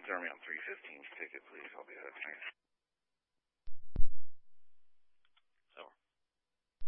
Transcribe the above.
clear me on 315's ticket, please. I'll be out of time.